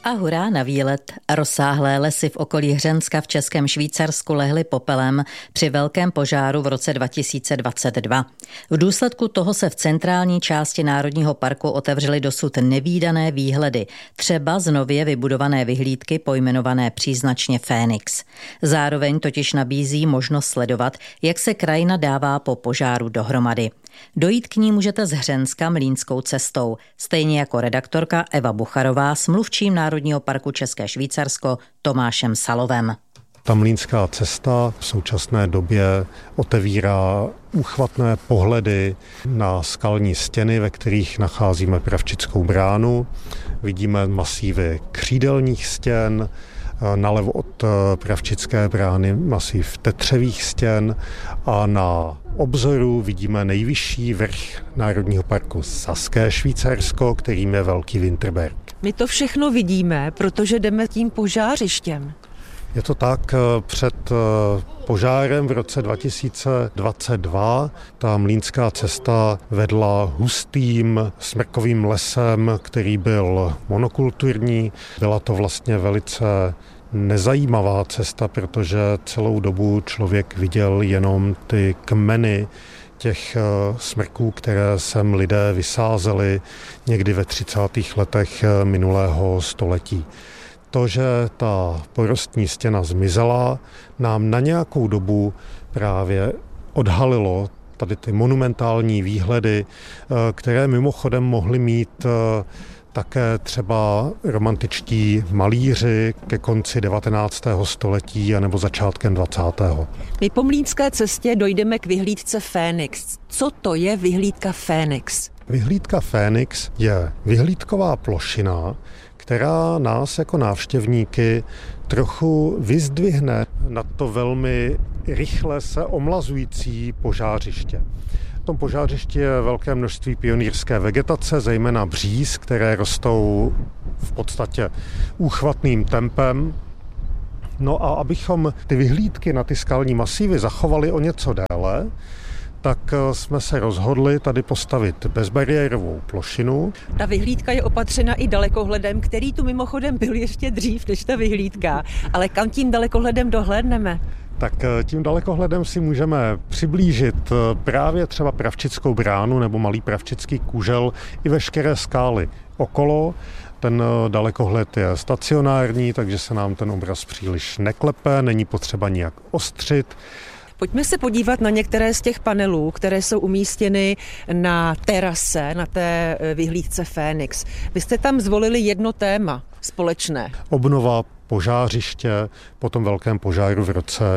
A hurá na výlet. Rozsáhlé lesy v okolí Hřenska v Českém Švýcarsku lehly popelem při velkém požáru v roce 2022. V důsledku toho se v centrální části Národního parku otevřely dosud nevídané výhledy, třeba z nově vybudované vyhlídky pojmenované příznačně Fénix. Zároveň totiž nabízí možnost sledovat, jak se krajina dává po požáru dohromady. Dojít k ní můžete z Hřenska Mlýnskou cestou, stejně jako redaktorka Eva Bucharová s mluvčím Národního parku České Švýcarsko Tomášem Salovem. Ta Mlýnská cesta v současné době otevírá úchvatné pohledy na skalní stěny, ve kterých nacházíme Pravčickou bránu. Vidíme masívy křídelních stěn, nalevo od Pravčické brány masív tetřevých stěn a na obzoru vidíme nejvyšší vrch Národního parku Saské Švýcarsko, kterým je Velký Winterberg. My to všechno vidíme, protože jdeme tím požářištěm. Je to tak, před požárem v roce 2022 ta Mlýnská cesta vedla hustým smrkovým lesem, který byl monokulturní. Byla to vlastně velice nezajímavá cesta, protože celou dobu člověk viděl jenom ty kmeny těch smrků, které sem lidé vysázeli někdy ve 30. letech minulého století. To, že ta porostní stěna zmizela, nám na nějakou dobu právě odhalilo tady ty monumentální výhledy, které mimochodem mohly mít také třeba romantičtí malíři ke konci 19. století anebo začátkem 20. My po Mlýnské cestě dojdeme k vyhlídce Fénix. Co to je vyhlídka Fénix? Vyhlídka Fénix je vyhlídková plošina, která nás jako návštěvníky trochu vyzdvihne na to velmi rychle se omlazující požářiště. V tom požářišti je velké množství pionýrské vegetace, zejména bříz, které rostou v podstatě úchvatným tempem. No a abychom ty vyhlídky na ty skalní masívy zachovali o něco déle, tak jsme se rozhodli tady postavit bezbariérovou plošinu. Ta vyhlídka je opatřena i dalekohledem, který tu mimochodem byl ještě dřív než ta vyhlídka. Ale kam tím dalekohledem dohlédneme? Tak tím dalekohledem si můžeme přiblížit právě třeba Pravčickou bránu nebo Malý Pravčický kůžel i veškeré skály okolo. Ten dalekohled je stacionární, takže se nám ten obraz příliš neklepe, není potřeba nijak ostřit. Pojďme se podívat na některé z těch panelů, které jsou umístěny na terase, na té vyhlídce Fénix. Vy jste tam zvolili jedno téma společné. Obnova požářiště po tom velkém požáru v roce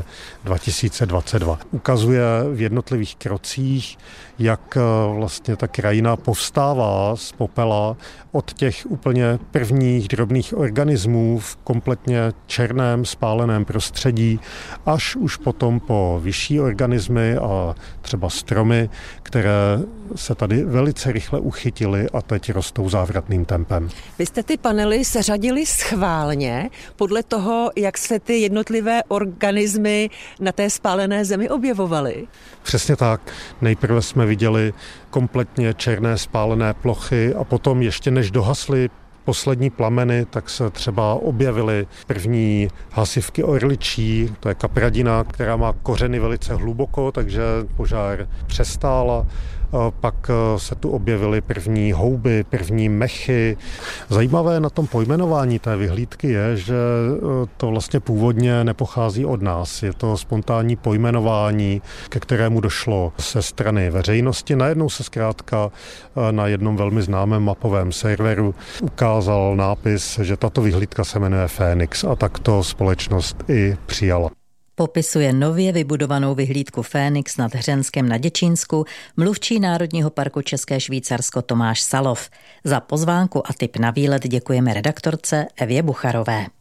2022. Ukazuje v jednotlivých krocích, jak vlastně ta krajina povstává z popela od těch úplně prvních drobných organismů v kompletně černém spáleném prostředí, až už potom po vyšší organismy a třeba stromy, které se tady velice rychle uchytily a teď rostou závratným tempem. Vy jste ty panely seřadili schválně podle toho, jak se ty jednotlivé organismy na té spálené zemi objevovaly? Přesně tak. Nejprve jsme viděli kompletně černé spálené plochy a potom ještě než dohasly poslední plameny, tak se třeba objevily první hasivky orličí, to je kapradina, která má kořeny velice hluboko, takže požár přestála. Pak se tu objevily první houby, první mechy. Zajímavé na tom pojmenování té vyhlídky je, že to vlastně původně nepochází od nás. Je to spontánní pojmenování, ke kterému došlo ze strany veřejnosti. Najednou se zkrátka na jednom velmi známém mapovém serveru ukázal nápis, že tato vyhlídka se jmenuje Fénix a tak to společnost i přijala. Popisuje nově vybudovanou vyhlídku Fénix nad Hřenskem na Děčínsku mluvčí Národního parku České Švýcarsko Tomáš Salov. Za pozvánku a tip na výlet děkujeme redaktorce Evě Bucharové.